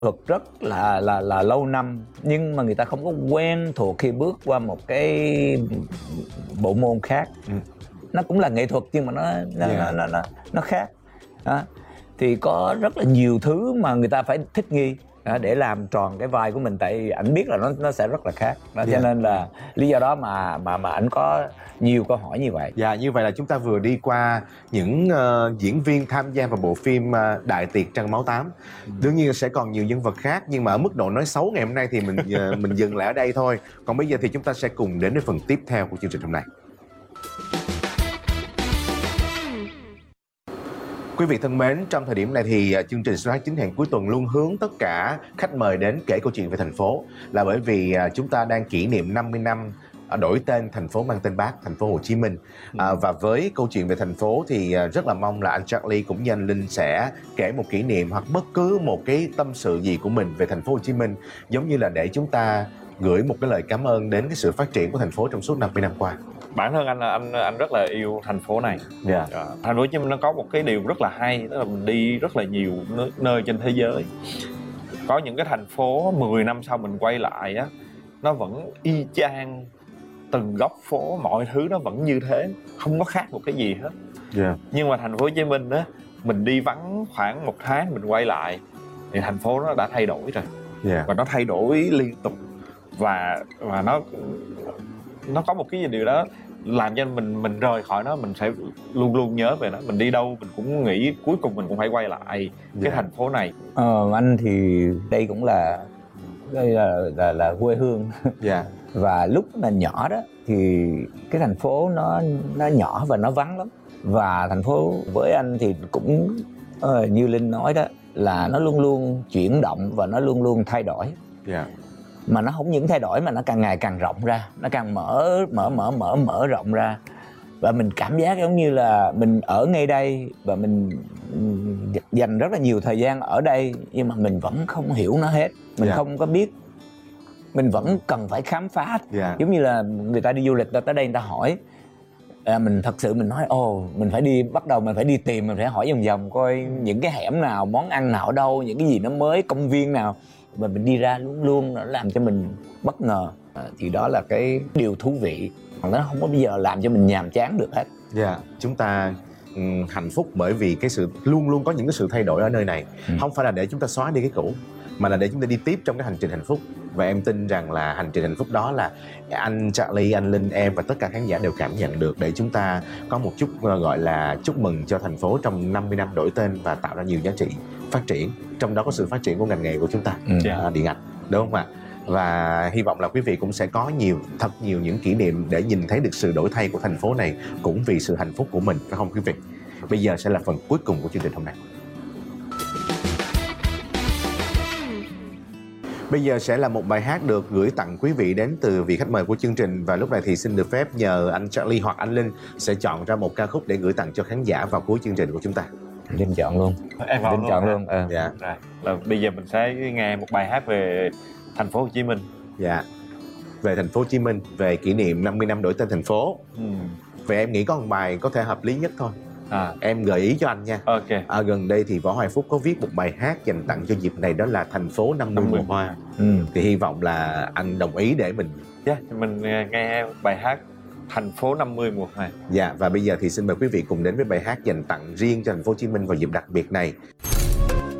thuật rất là lâu năm, nhưng mà người ta không có quen thuộc khi bước qua một cái bộ môn khác. Nó cũng là nghệ thuật nhưng mà nó khác đó. Thì có rất là nhiều thứ mà người ta phải thích nghi để làm tròn cái vai của mình, tại ảnh biết là nó sẽ rất là khác đó. Cho nên là lý do đó mà ảnh có nhiều câu hỏi như vậy. Dạ, như vậy là chúng ta vừa đi qua những diễn viên tham gia vào bộ phim Đại Tiệc Trăng Máu 8. Đương nhiên sẽ còn nhiều nhân vật khác, nhưng mà ở mức độ nói xấu ngày hôm nay thì mình dừng lại ở đây thôi. Còn bây giờ thì chúng ta sẽ cùng đến với phần tiếp theo của chương trình hôm nay. Quý vị thân mến, trong thời điểm này thì chương trình Số 9 hẹn cuối tuần luôn hướng tất cả khách mời đến kể câu chuyện về thành phố, là bởi vì chúng ta đang kỷ niệm 50 năm đổi tên thành phố mang tên Bác, thành phố Hồ Chí Minh. Và với câu chuyện về thành phố thì rất là mong là anh Charlie cũng như anh Linh sẽ kể một kỷ niệm hoặc bất cứ một cái tâm sự gì của mình về thành phố Hồ Chí Minh, giống như là để chúng ta gửi một cái lời cảm ơn đến cái sự phát triển của thành phố trong suốt 50 năm qua. Bản thân anh rất là yêu thành phố này. Thành phố Hồ Chí Minh nó có một cái điều rất là hay, đó là mình đi rất là nhiều nơi trên thế giới. Có những cái thành phố 10 năm sau mình quay lại á, nó vẫn y chang, từng góc phố, mọi thứ nó vẫn như thế, không có khác một cái gì hết. Nhưng mà thành phố Hồ Chí Minh á, mình đi vắng khoảng 1 tháng mình quay lại thì thành phố nó đã thay đổi rồi. Và nó thay đổi liên tục, và nó có một cái gì điều đó làm cho mình rời khỏi nó, mình sẽ luôn luôn nhớ về nó. Mình đi đâu mình cũng nghĩ cuối cùng mình cũng phải quay lại cái thành phố này. Anh thì đây cũng là quê hương. Và lúc mà nhỏ đó thì cái thành phố nó nhỏ và nó vắng lắm. Và thành phố với anh thì cũng như Linh nói đó, là nó luôn luôn chuyển động và nó luôn luôn thay đổi. Mà nó không những thay đổi mà nó càng ngày càng rộng ra, nó càng mở rộng ra. Và mình cảm giác giống như là mình ở ngay đây và mình dành rất là nhiều thời gian ở đây, nhưng mà mình vẫn không hiểu nó hết. Mình không có biết, mình vẫn cần phải khám phá. Giống như là người ta đi du lịch tới đây người ta hỏi, mình thật sự mình nói mình phải đi, bắt đầu mình phải đi tìm, mình phải hỏi vòng vòng coi những cái hẻm nào, món ăn nào ở đâu, những cái gì nó mới, công viên nào. Và mình đi ra luôn luôn nó làm cho mình bất ngờ. Thì đó là cái điều thú vị, nó không có bao giờ làm cho mình nhàm chán được hết. Chúng ta hạnh phúc bởi vì cái sự luôn luôn có những cái sự thay đổi ở nơi này. Không phải là để chúng ta xóa đi cái cũ, mà là để chúng ta đi tiếp trong cái hành trình hạnh phúc. Và em tin rằng là hành trình hạnh phúc đó là anh Charlie, anh Linh, em và tất cả khán giả đều cảm nhận được, để chúng ta có một chút gọi là chúc mừng cho thành phố trong 50 năm đổi tên và tạo ra nhiều giá trị phát triển. Trong đó có sự phát triển của ngành nghề của chúng ta, điện ảnh, đúng không ạ? Và hy vọng là quý vị cũng sẽ có thật nhiều những kỷ niệm để nhìn thấy được sự đổi thay của thành phố này, cũng vì sự hạnh phúc của mình, phải không quý vị? Bây giờ sẽ là phần cuối cùng của chương trình hôm nay. Bây giờ sẽ là một bài hát được gửi tặng quý vị đến từ vị khách mời của chương trình. Và lúc này thì xin được phép nhờ anh Charlie hoặc anh Linh sẽ chọn ra một ca khúc để gửi tặng cho khán giả vào cuối chương trình của chúng ta. Linh chọn luôn. Em Linh chọn luôn. Rồi, là bây giờ mình sẽ nghe một bài hát về thành phố Hồ Chí Minh. Về thành phố Hồ Chí Minh, về kỷ niệm 50 năm đổi tên thành phố. Vậy em nghĩ có một bài có thể hợp lý nhất thôi. Em gợi ý cho anh nha. Gần đây thì Võ Hoài Phúc có viết một bài hát dành tặng cho dịp này, đó là Thành phố 50 mùa hoa. Thì hy vọng là anh đồng ý để mình mình nghe bài hát Thành phố 50 mùa hoa. Và bây giờ thì xin mời quý vị cùng đến với bài hát dành tặng riêng cho thành phố Hồ Chí Minh vào dịp đặc biệt này.